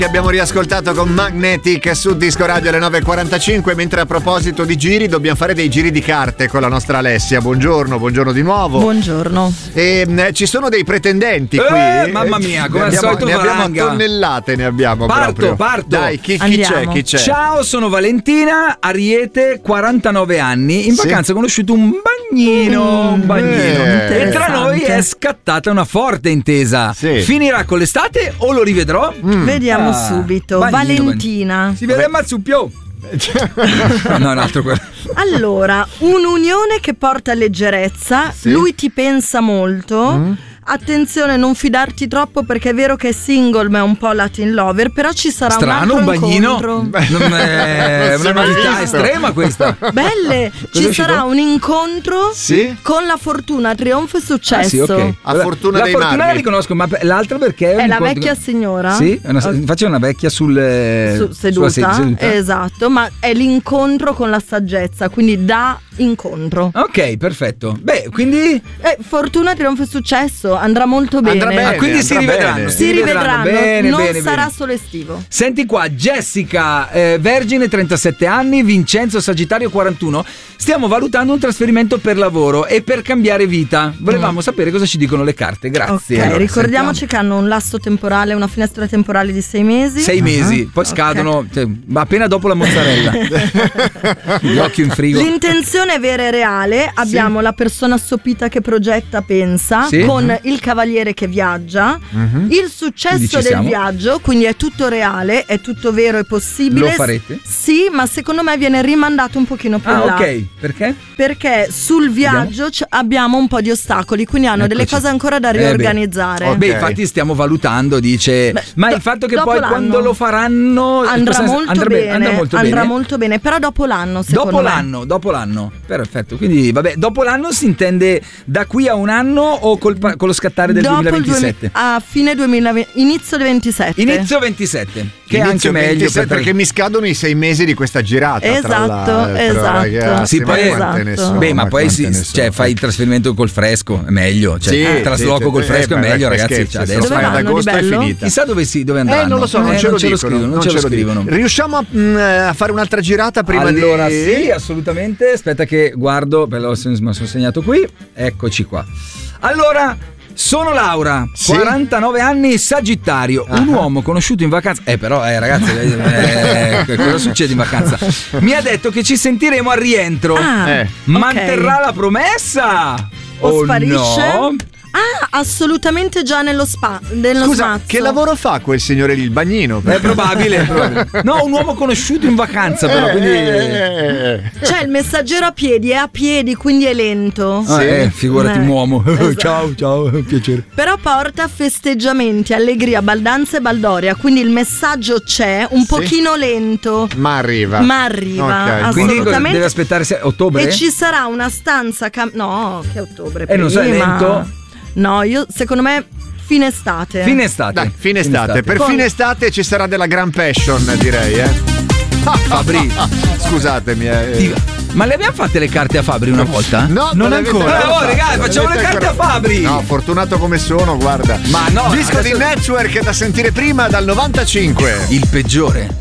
Abbiamo riascoltato con Magnetic su Disco Radio alle 9.45, mentre a proposito di giri dobbiamo fare dei giri di carte con la nostra Alessia. Buongiorno di nuovo. Buongiorno. E ci sono dei pretendenti qui. Mamma mia, come al solito ne abbiamo valanga. Tonnellate, ne abbiamo. Parto. Dai, chi c'è? Ciao, sono Valentina, Ariete, 49 anni, in vacanza ho conosciuto un bagnino. E tra noi è scattata una forte intesa. Sì. Finirà con l'estate o lo rivedrò? Vediamo subito. Valentina. Si vede il mazzupio. No, un altro quello. Allora, un'unione che porta leggerezza. Sì. Lui ti pensa molto. Attenzione, non fidarti troppo, perché è vero che è single ma è un po' Latin lover. Però ci sarà Strano, un un altro bagnino. incontro. Non è una novità estrema questa. Belle, ci sarà un incontro Sì? con la fortuna, trionfo e successo. Sì, ok. A fortuna la dei fortuna marmi. la riconosco, ma l'altra perché È un la incontro- vecchia signora. Sì, faccio una vecchia seduta. seduta. Esatto, ma è l'incontro con la saggezza, quindi da incontro. Ok, perfetto. Beh, quindi Fortuna, trionfo e successo, andrà molto bene. Andrà bene. quindi si andrà rivedranno. bene. Si rivedranno, Bene, non bene, sarà bene. solo estivo. Senti qua, Jessica, vergine, 37 anni, Vincenzo, Sagittario, 41. Stiamo valutando un trasferimento per lavoro e per cambiare vita. Volevamo sapere cosa ci dicono le carte. Grazie. Ok, Allora, ricordiamoci che hanno un lasso temporale, una finestra temporale di 6 mesi. 6 mesi, poi scadono appena dopo la mozzarella. Gli occhi in frigo. L'intenzione è vera e reale. Abbiamo la persona assopita che progetta, pensa, Sì. con il cavaliere che viaggia, il successo Quindi ci del siamo. viaggio, quindi è tutto reale, è tutto vero e possibile. Lo farete? Sì, ma secondo me viene rimandato un pochino più in là. Ok, perché? Perché sul viaggio abbiamo un po' di ostacoli, quindi hanno delle Eccoci. cose ancora da riorganizzare. Ok. Beh, infatti stiamo valutando, dice. Ma il fatto che dopo poi l'anno quando lo faranno andrà molto bene, andrà molto bene. però dopo l'anno, secondo me. Dopo l'anno. Perfetto. Quindi, vabbè, dopo l'anno si intende da qui a un anno o con lo scattare del Dopo 2027? a fine 2020, inizio del 27. Inizio 27, che è anche Inizio meglio 27, perché mi scadono i 6 mesi di questa girata. tra Esatto, l'altro, esatto. ragazzi, Sì, poi- ma quante ne esatto. so, Beh, ma poi quante ne so. fai il trasferimento col fresco, è meglio. Cioè, il trasloco col fresco è meglio, ragazzi. Cioè, Se lo adesso fai ad Dove vanno, agosto di è bello? finita. chissà dove andranno. Non lo so, non ce lo dicono, scrivono. non ce lo scrivono. Riusciamo a fare un'altra girata prima Allora, di... sì, assolutamente. Aspetta che guardo, me lo sono segnato qui. Eccoci qua. Allora, sono Laura, Sì? 49 anni, Sagittario, un uomo conosciuto in vacanza. Però, ragazzi, cosa succede in vacanza? Mi ha detto che ci sentiremo al rientro. Ah, Manterrà la promessa? O sparisce? No? Ah, assolutamente già nello Scusa, smazzo. che lavoro fa quel signore lì, il bagnino? È probabile, è probabile. No, un uomo conosciuto in vacanza, però, quindi... C'è il messaggero a piedi, è a piedi, quindi è lento. Figurati un uomo. Esatto. Ciao, piacere. Però porta festeggiamenti, allegria, baldanza e baldoria. Quindi il messaggio c'è, un pochino lento, Ma arriva. ma arriva. Ok. Quindi cosa, assolutamente. deve aspettare ottobre? E ci sarà una stanza. No, che ottobre. Non so, è prima. lento? No, secondo me fine estate. Fine estate. Dai, fine estate. Per Con- fine estate ci sarà della gran passion, direi, Fabri. Scusatemi. Ma le abbiamo fatte le carte a Fabri una volta? No, non le avete ancora. ancora Oh, fatte, ragazzi, le facciamo le avete carte a ancora- Fabri. No, fortunato come sono, guarda. Ma no, Disco adesso- di Network da sentire prima dal 95. Il peggiore.